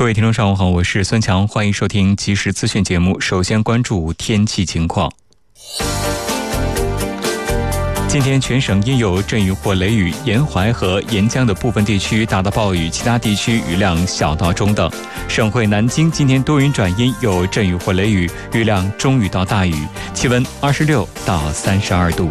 位听众上午好，我是孙强，欢迎收听即时资讯节目。首先关注天气情况。今天全省阴有阵雨或雷雨，沿淮和沿江的部分地区大到暴雨，其他地区雨量小到中等。省会南京今天多云转阴，有阵雨或雷雨，雨量中雨到大雨，气温26到32度。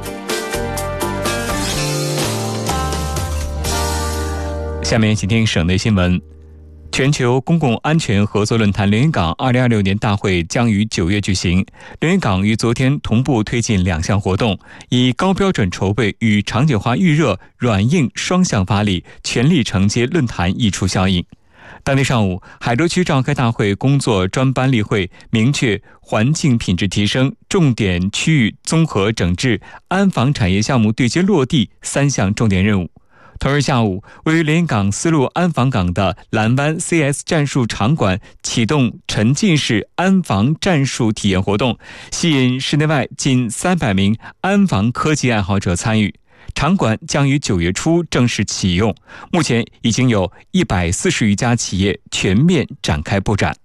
下面请听省内新闻。全球公共安全合作论坛连云港2026年大会将于9月举行。连云港于昨天同步推进2项活动，以高标准筹备与场景化预热、软硬双向发力，全力承接论坛溢出效应。当天上午，海州区召开大会工作专班例会，明确环境品质提升、重点区域综合整治、安防产业项目对接落地3项重点任务。同日下午，位于连云港丝路安防港的蓝湾 CS 战术场馆启动沉浸式安防战术体验活动，吸引室内外近300名安防科技爱好者参与。场馆将于9月初正式启用，目前已经有140余家企业全面展开布展。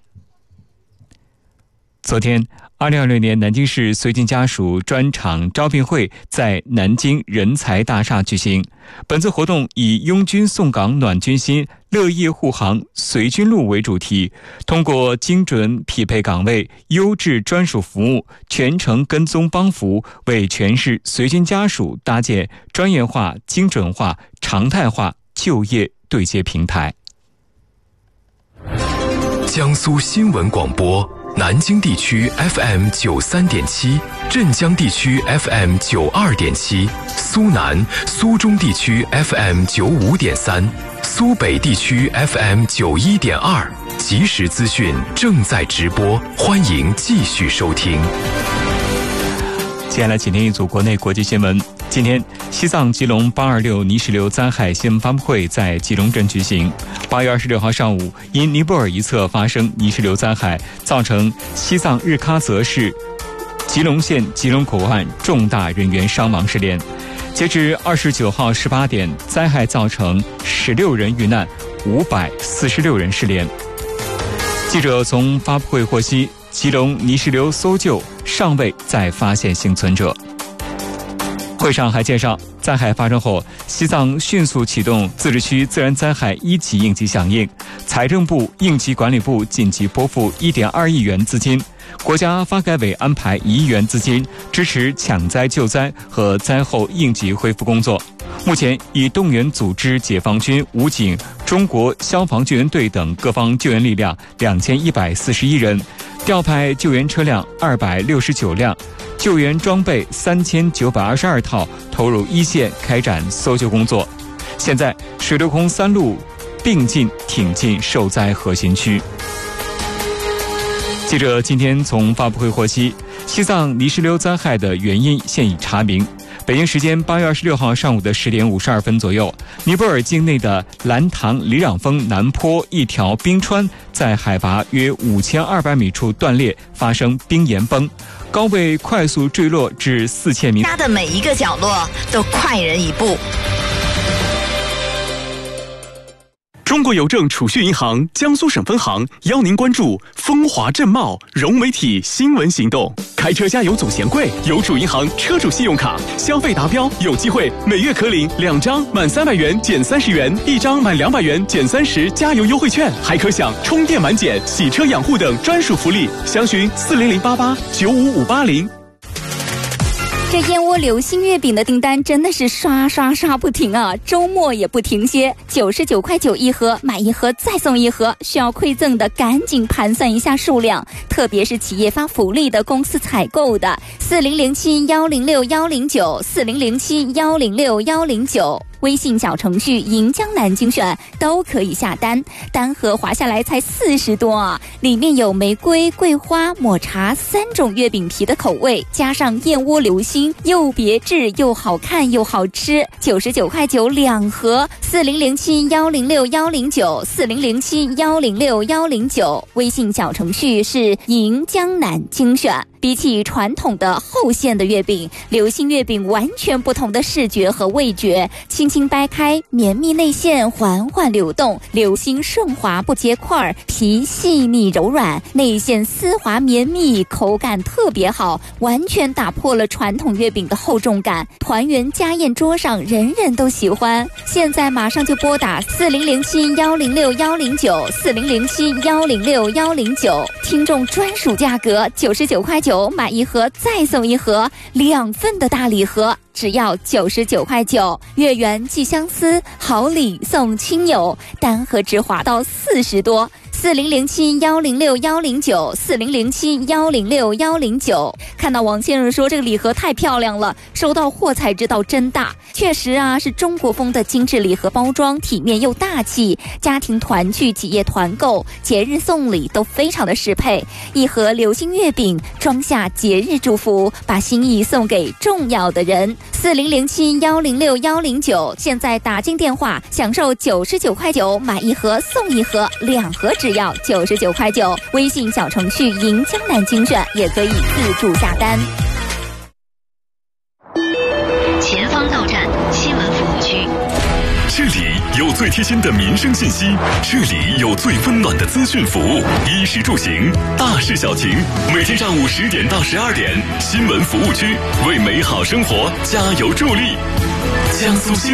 昨天，2026年南京市绥靖家属专场招聘会在南京人才大厦举行。本次活动以拥军送港暖军心、乐业护航、随军路为主题，通过精准匹配岗位、优质专属服务、全程跟踪帮扶，为全市随军家属搭建专业化、精准化、常态化就业对接平台。 江苏新闻广播南京地区 FM93.7， 镇江地区 FM92.7， 苏南、苏中地区 FM95.3， 苏北地区 FM91.2。即时资讯正在直播，欢迎继续收听。 接下来请听一组国内国际新闻。今天，西藏吉隆826泥石流灾害新闻发布会在吉隆镇举行。8月26号上午，因尼泊尔一侧发生泥石流灾害，造成西藏日喀则市吉隆县吉隆口岸重大人员伤亡失联。截至29号18点，灾害造成16人遇难，546人失联。记者从发布会获悉，吉隆泥石流搜救尚未再发现幸存者。会上还介绍，灾害发生后，西藏迅速启动自治区自然灾害1级应急响应，财政部应急管理部紧急拨付1.2亿元资金，国家发改委安排1亿元资金，支持抢灾救灾和灾后应急恢复工作。目前已动员组织解放军、武警、中国消防救援队等各方救援力量2141人，调派救援车辆269辆，救援装备3922套，投入一线开展搜救工作。现在，水陆空3路并进挺进受灾核心区。记者今天从发布会获悉，西藏泥石流灾害的原因现已查明。北京时间8月26号上午的10点52分左右，尼泊尔境内的兰唐里壤峰南坡一条冰川在海拔约5200米处断裂，发生冰岩崩，高位快速坠落至4000米。 家的每一个角落都快人一步。 中国邮政储蓄银行江苏省分行邀您关注风华正茂融媒体新闻行动。开车加油总嫌贵，邮储银行车主信用卡消费达标有机会每月可领2张满300元减30元，1张满200元减30加油优惠券，还可享充电满减、洗车养护等专属福利。详询40088 95580。 这燕窝流心月饼的订单真的是刷不停啊，周末也不停歇，99块9一盒，买1盒再送1盒，需要馈赠的赶紧盘算一下数量，特别是企业发福利的、公司采购的，4007 106 109 4007 106 109。微信小程序银江南精选都可以下单，单盒划下来才40多啊，里面有玫瑰、桂花、抹茶3种月饼皮的口味，加上燕窝流心，又别致又好看又好吃，99块92盒，4007 106 109 4007 106 109。微信小程序是银江南精选。 比起传统的厚馅的月饼，流心月饼完全不同的视觉和味觉，轻轻掰开，绵密内馅缓缓流动，流心顺滑不结块，皮细腻柔软，内馅丝滑绵密，口感特别好，完全打破了传统月饼的厚重感，团圆家宴桌上人人都喜欢。现在马上就拨打4007-106-109，4007-106-109，听众专属价格99块9，买一盒再送一盒，2份的大礼盒只要99块9，月圆寄相思，好礼送亲友，单盒只划到40多。4007-106-109，4007-106-109。看到王先生说这个礼盒太漂亮了，收到货才知道真大。确实啊，是中国风的精致礼盒包装，体面又大气，家庭团聚、企业团购、节日送礼都非常的适配。一盒流心月饼，装下节日祝福，把心意送给重要的人。4007-106-109，现在打进电话，享受99块9，买一盒送一盒，2盒只要99块9。微信小程序银江南精选也可以自助下单。 前方到站新闻服务区。 这里有最贴心的民生信息，这里有最温暖的资讯服务，衣食住行，大事小情。每天上午10点到12点，新闻服务区为美好生活加油助力。江苏新